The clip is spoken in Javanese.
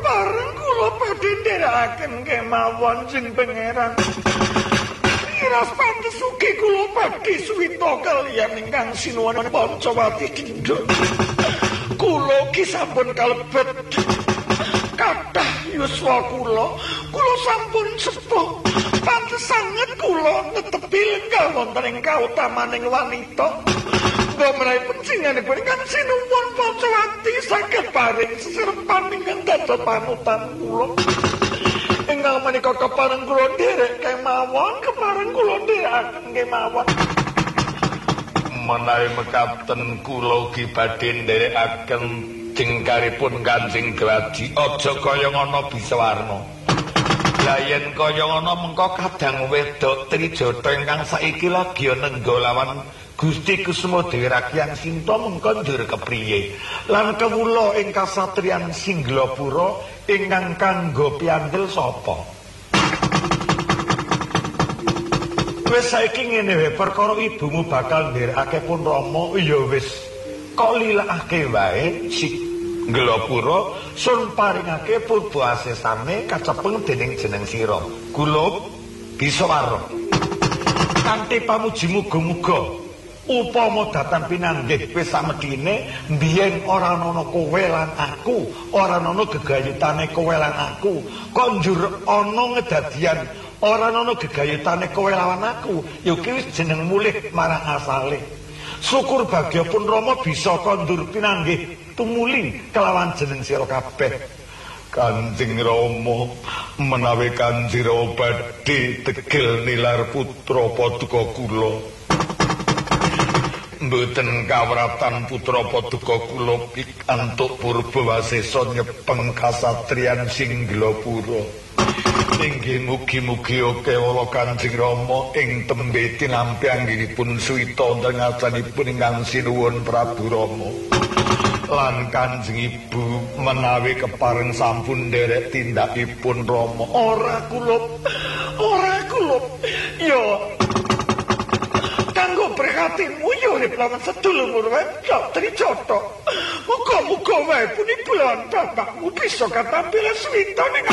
kepareng kula badhe nderekaken kemawon sing pangeran. Miras pantes ugi kula badhe suwita kaliyan ingkang sinuwun Pancawati Kindha. Kula ki sampun kalebet kathah yuswa kula sampun sepuh. Pantes sanget kula netepi lenggah wonten ing kautamaning wanita. Gomrai pencinganipun ingkang sinuwun Pancawati saged paring seserepan ingkang dados panutan kula. Ingkang menika kepareng kula nderek kemawon, kepareng kula nderekaken kemawon. Menawi mekaten kula ugi badhe nderekaken jengkaripun Kanjeng Dewadi. Aja kaya ngono Bisawarna. Lah yen kaya ngono mengko kadang wedok Trijata ingkang saiki lagi nenggo lawan Gusti Kusuma Dewi Rakyang Sinta mengko ndur kepriye. Lan kawula ing kasatriyan Singlapura ingkang kanggo piandel sapa? Wis saiki ngene wae, perkara ibumu bakal nderekake pun Rama ya wis kok lilakake wae Singlapura sun paringake putra asesane kacepeng dening jeneng sira. Kula Bisawarna. Kanthi pamuji muga-muga upama datan pinanggih wis samedhine mbiyen ora ana kowe lan aku, ora ana gegayutane kowe lan aku. Kok njur ana ngedadian ora ana gegayutane kowe lawan aku, ya ki wis jeneng mulih marang asale. Syukur bagyapun Rama bisa kondur pinanggih tumuli kelawan jeneng sira kabeh. Kanjeng Rama, menawi Kanjeng Rama badhe tegel nilar putra paduka kula. Mboten kawratan putra paduka kula pikantuk Purbawasesa nyepeng kasatriyan Singlapura. Inggih mugi-mugi kewala Kanjeng Rama ing tembe tinampi anggenipun suwita wonten ngasanipun ingkang sinuwun Prabu Rama. Lan Kanjeng Ibu menawi kepareng sampun nderek tindakipun Rama. Ora kula. Ya kanggo berkatimu ya urip lawan sedulur wedok Trijata. Muga-muga wae punipun bapakmu bisa katampil suwita ning